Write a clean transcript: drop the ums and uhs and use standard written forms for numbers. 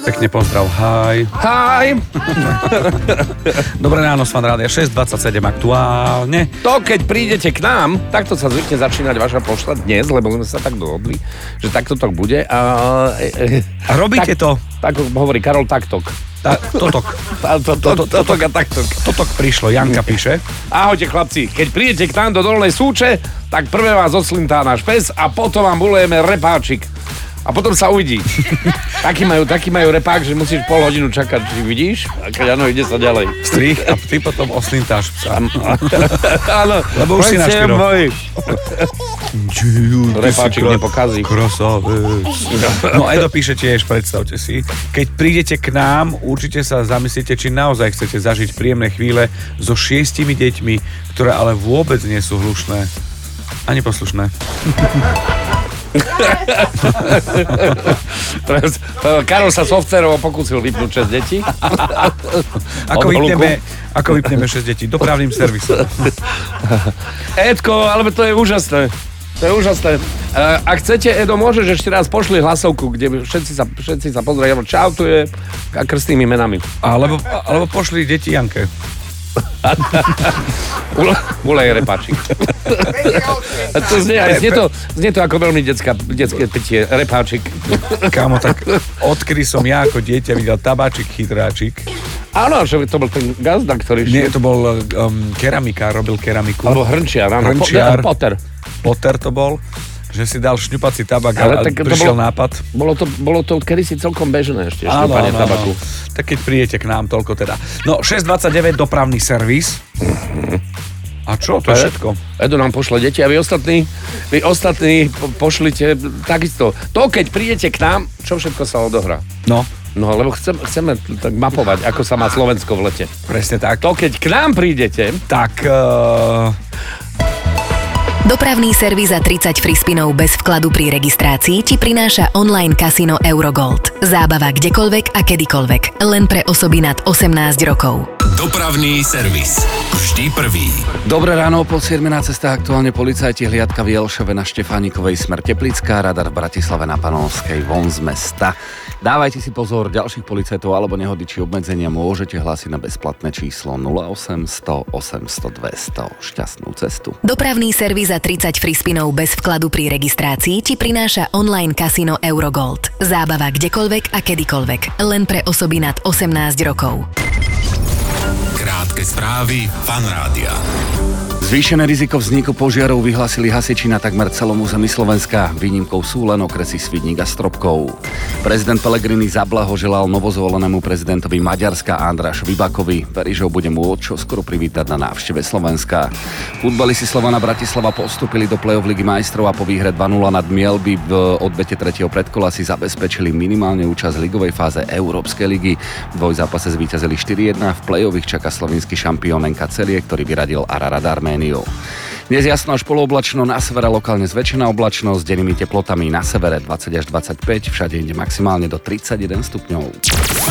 Pekne pozdrav, hi. Hi! Dobré ráno, Fan Rádia 6:27 aktuálne. To, keď prídete k nám, takto sa zvykne začínať vaša pošta dnes, lebo sme sa tak dohodli, že takto to bude. A robíte to? Tak hovorí Karol Taktok. Totok. Totok a Taktok. Totok prišlo, Janka píše. Ahojte chlapci, keď prídete k nám do Dolnej Súče, tak prvé vás odslintá náš pes a potom vám bulujeme repáčik. A potom sa uvidí. Taký majú repák, že musíš pol hodinu čakať, či vidíš? A keď áno, ide sa ďalej. Strich a ty potom oslintáš psa. Áno, lebo už si na štyro. Repáčik nepokazí. Krasavec. No Edo píše tiež, predstavte si. Keď prídete k nám, určite sa zamyslíte, či naozaj chcete zažiť príjemné chvíle so 6 deťmi, ktoré ale vôbec nie sú hlušné. Ani poslušné. Karol sa softvérovo pokúsil vypnúť 6 detí. Ako vypneme 6 detí? Dopravným servisom. Edko, ale to je úžasné. To je úžasné. Ak chcete, Edo, môžeš ešte raz pošli hlasovku, kde všetci sa pozdravujú. Čau, tu je a krstnými menami. Alebo pošli deti Janke. Ulej repáčik. Znie to ako veľmi detské pitie. Repáčik. Kámo, tak odkedy som ja ako dieťa videl tabáčik, chytráčik. Áno, že to bol ten gazda, ktorý... Nie, to bol keramikár, robil keramiku. Alebo hrnčiar, áno. Potter to bol. Že si dal šňupací tabak a prišiel nápad. Bolo to kedysi celkom bežné ešte, šňupanie tabaku. Tak keď prídete k nám, toľko teda. No, 6:29 dopravný servis. A čo? To je všetko. Edo nám pošle deti a vy ostatní pošlite takisto. To, keď prídete k nám, čo všetko sa odohrá. No, lebo chceme tak mapovať, ako sa má Slovensko v lete. presne tak. To, keď k nám prídete, Tak... Dopravný servis za 30 free spinov bez vkladu pri registrácii ti prináša online kasino Eurogold. Zábava kdekoľvek a kedykoľvek. Len pre osoby nad 18 rokov. Dopravný servis. Vždy prvý. Dobré ráno, po 7 na cestách aktuálne policajti, hliadka v Jelšove na Štefánikovej, smrť Teplická, radar v Bratislave na Panonskej, von z mesta. Dávajte si pozor, ďalších policajtov alebo nehody či obmedzenia môžete hlásiť na bezplatné číslo 0800 800 200. Šťastnú cestu. Dopravný servis za 30 free spinov bez vkladu pri registrácii ti prináša online kasino Eurogold. Zábava kdekoľvek a kedykoľvek. Len pre osoby nad 18 rokov. Krátke správy Fan Rádia. Zvýšené riziko vzniku požiarov vyhlásili hasiči na takmer celom území Slovenska. Výnimkou sú len okresy Svidník a Stropkov. Prezident Pellegrini zablahoželal novozvolenému prezidentovi Maďarska Andráš Vibakovi. Verí, že ho bude môcť čoskoro privítať na návšteve Slovenska. Futbalisti Slovana Bratislava postúpili do play-off Ligy majstrov a po výhre 2-0 nad Mielby v odvete 3. predkola si zabezpečili minimálne účasť v ligovej fáze Európskej ligy. V dvojzápase zvíťazili 4-1. V play-off ich čaká slovenský šampión NK Celie, ktorý vyradil Ararat Arméniu. Dnes jasno až polooblačno, na severe lokálne zväčšená oblačnosť, dennými teplotami na severe 20 až 25, všade inde maximálne do 31 stupňov.